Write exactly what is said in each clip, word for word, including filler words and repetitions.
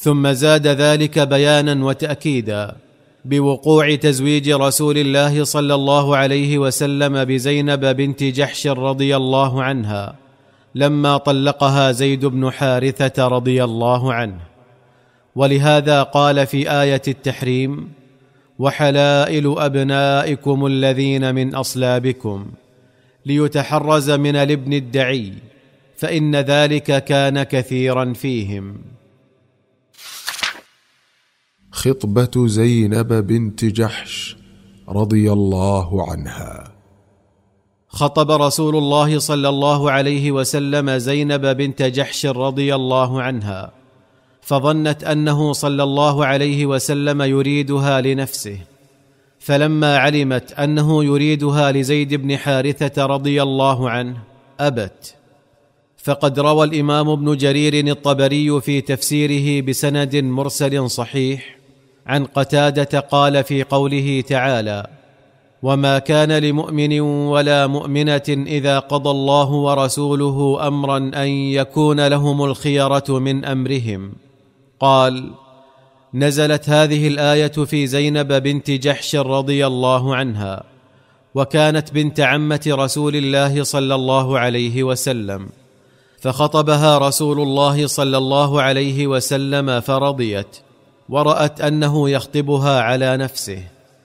ثم زاد ذلك بيانا وتأكيدا بوقوع تزويج رسول الله صلى الله عليه وسلم بزينب بنت جحش رضي الله عنها لما طلقها زيد بن حارثة رضي الله عنه. ولهذا قال في آية التحريم: وحلائل أبنائكم الذين من أصلابكم، ليتحرز من الابن الدعي، فإن ذلك كان كثيرا فيهم. خطبة زينب بنت جحش رضي الله عنها. خطب رسول الله صلى الله عليه وسلم زينب بنت جحش رضي الله عنها، فظنت أنه صلى الله عليه وسلم يريدها لنفسه، فلما علمت أنه يريدها لزيد بن حارثة رضي الله عنه أبت. فقد روى الإمام ابن جرير الطبري في تفسيره بسند مرسل صحيح عن قتادة قال في قوله تعالى: وما كان لمؤمن ولا مؤمنة إذا قضى الله ورسوله أمرا أن يكون لهم الخيرة من أمرهم. قال: نزلت هذه الآية في زينب بنت جحش رضي الله عنها، وكانت بنت عمة رسول الله صلى الله عليه وسلم، فخطبها رسول الله صلى الله عليه وسلم فرضيت، ورأت أنه يخطبها على نفسه.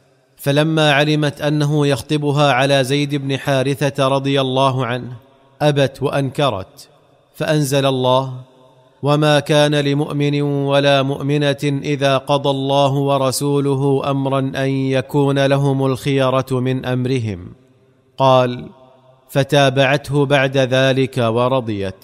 فلما علمت أنه يخطبها على زيد بن حارثة رضي الله عنه أبت وأنكرت، فأنزل الله: وما كان لمؤمن ولا مؤمنة إذا قضى الله ورسوله أمرا أن يكون لهم الخيرة من أمرهم. قال: فتابعته بعد ذلك ورضيت.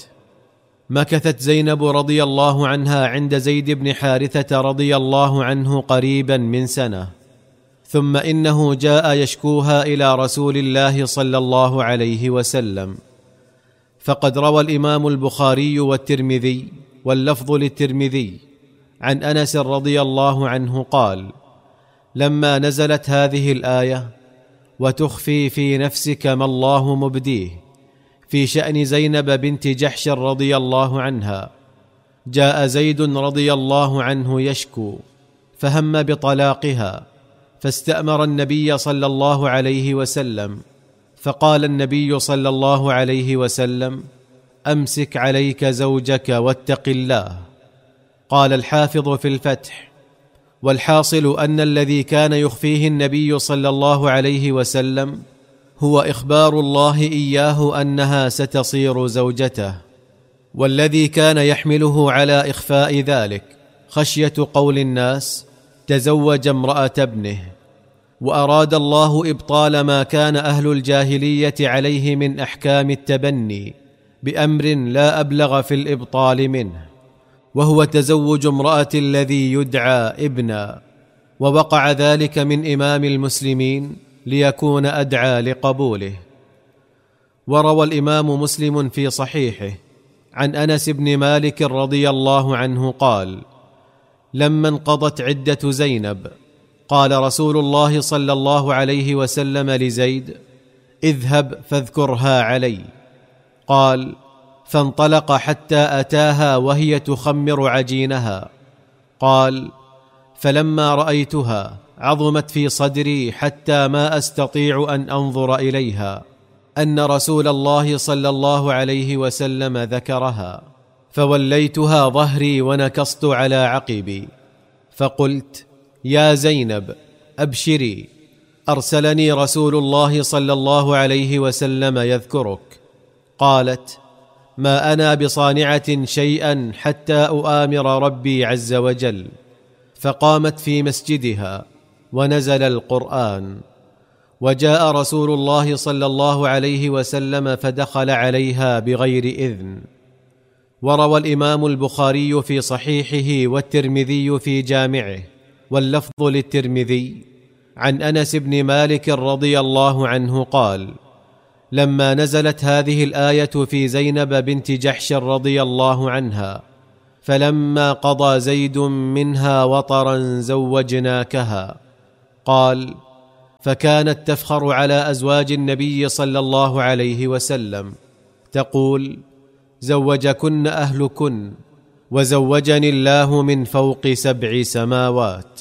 مكثت زينب رضي الله عنها عند زيد بن حارثة رضي الله عنه قريبا من سنة، ثم إنه جاء يشكوها إلى رسول الله صلى الله عليه وسلم. فقد روى الإمام البخاري والترمذي واللفظ للترمذي عن أنس رضي الله عنه قال: لما نزلت هذه الآية: وتخفي في نفسك ما الله مبديه، في شأن زينب بنت جحش رضي الله عنها، جاء زيد رضي الله عنه يشكو، فهم بطلاقها، فاستأمر النبي صلى الله عليه وسلم، فقال النبي صلى الله عليه وسلم: أمسك عليك زوجك واتق الله. قال الحافظ في الفتح: والحاصل أن الذي كان يخفيه النبي صلى الله عليه وسلم هو إخبار الله إياه أنها ستصير زوجته، والذي كان يحمله على إخفاء ذلك خشية قول الناس: تزوج امرأة ابنه. وأراد الله إبطال ما كان أهل الجاهلية عليه من أحكام التبني بأمر لا أبلغ في الإبطال منه، وهو تزوج امرأة الذي يدعى ابنا، ووقع ذلك من إمام المسلمين ليكون أدعى لقبوله. وروى الإمام مسلم في صحيحه عن أنس بن مالك رضي الله عنه قال: لما انقضت عدة زينب قال رسول الله صلى الله عليه وسلم لزيد: اذهب فاذكرها علي. قال: فانطلق حتى أتاها وهي تخمر عجينها. قال: فلما رأيتها عظمت في صدري حتى ما أستطيع أن أنظر إليها أن رسول الله صلى الله عليه وسلم ذكرها، فوليتها ظهري ونكصت على عقبي، فقلت: يا زينب أبشري، أرسلني رسول الله صلى الله عليه وسلم يذكرك. قالت: ما أنا بصانعة شيئا حتى أؤامر ربي عز وجل. فقامت في مسجدها ونزل القرآن، وجاء رسول الله صلى الله عليه وسلم فدخل عليها بغير إذن. وروى الإمام البخاري في صحيحه والترمذي في جامعه واللفظ للترمذي عن أنس بن مالك رضي الله عنه قال: لما نزلت هذه الآية في زينب بنت جحش رضي الله عنها: فلما قضى زيد منها وطرا زوجناكها. قال: فكانت تفخر على أزواج النبي صلى الله عليه وسلم، تقول: زوجكن أهلكن، وزوجني الله من فوق سبع سماوات.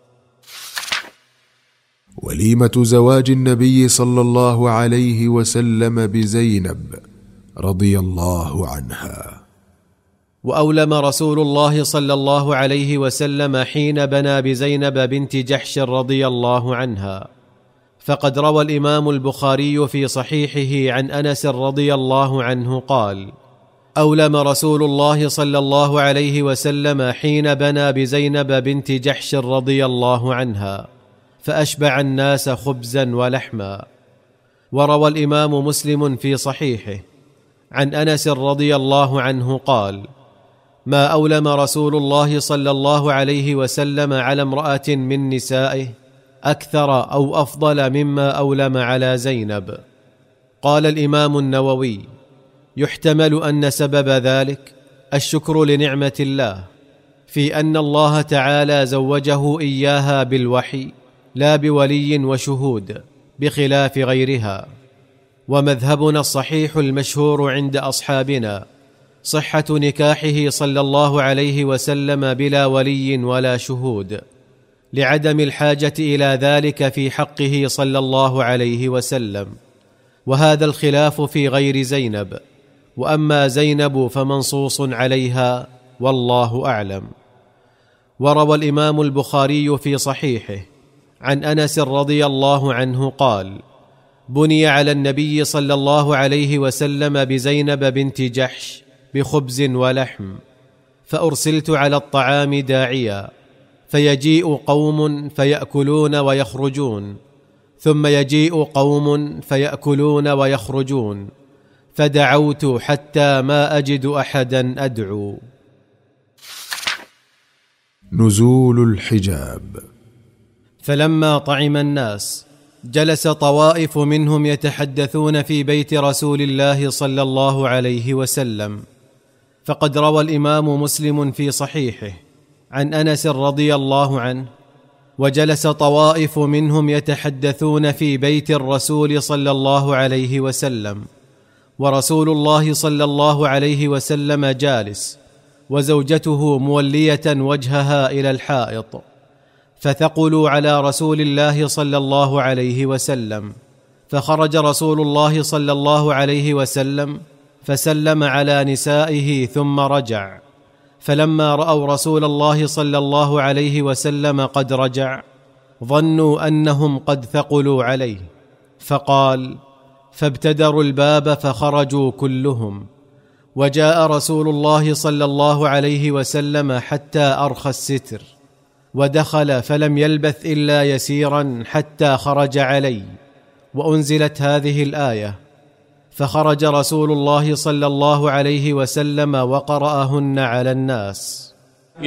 وليمة زواج النبي صلى الله عليه وسلم بزينب رضي الله عنها. وأولم رسول الله صلى الله عليه وسلم حين بنى بزينب بنت جحش رضي الله عنها، فقد روى الإمام البخاري في صحيحه عن أنس رضي الله عنه قال: أولم رسول الله صلى الله عليه وسلم حين بنى بزينب بنت جحش رضي الله عنها، فأشبع الناس خبزا ولحما. وروى الإمام مسلم في صحيحه عن أنس رضي الله عنه قال: ما أولم رسول الله صلى الله عليه وسلم على امرأة من نسائه أكثر أو أفضل مما أولم على زينب. قال الإمام النووي: يحتمل أن سبب ذلك الشكر لنعمة الله في أن الله تعالى زوجه إياها بالوحي لا بولي وشهود، بخلاف غيرها. ومذهبنا الصحيح المشهور عند أصحابنا صحة نكاحه صلى الله عليه وسلم بلا ولي ولا شهود، لعدم الحاجة إلى ذلك في حقه صلى الله عليه وسلم. وهذا الخلاف في غير زينب، وأما زينب فمنصوص عليها والله أعلم. وروى الإمام البخاري في صحيحه عن أنس رضي الله عنه قال: بني على النبي صلى الله عليه وسلم بزينب بنت جحش بخبز ولحم، فأرسلت على الطعام داعيا، فيجيء قوم فيأكلون ويخرجون، ثم يجيء قوم فيأكلون ويخرجون، فدعوت حتى ما أجد أحدا أدعو. نزول الحجاب. فلما طعم الناس جلس طوائف منهم يتحدثون في بيت رسول الله صلى الله عليه وسلم. فقد روى الإمام مسلم في صحيحه عن أنس رضي الله عنه: وجلس طوائف منهم يتحدثون في بيت الرسول صلى الله عليه وسلم، ورسول الله صلى الله عليه وسلم جالس، وزوجته مولية وجهها إلى الحائط، فثقلوا على رسول الله صلى الله عليه وسلم، فخرج رسول الله صلى الله عليه وسلم فسلم على نسائه ثم رجع. فلما رأوا رسول الله صلى الله عليه وسلم قد رجع ظنوا أنهم قد ثقلوا عليه، فقال: فابتدروا الباب فخرجوا كلهم. وجاء رسول الله صلى الله عليه وسلم حتى أرخى الستر، ودخل فلم يلبث إلا يسيرا حتى خرج علي، وأنزلت هذه الآية: فخرج رسول الله صلى الله عليه وسلم وقرأهن على الناس.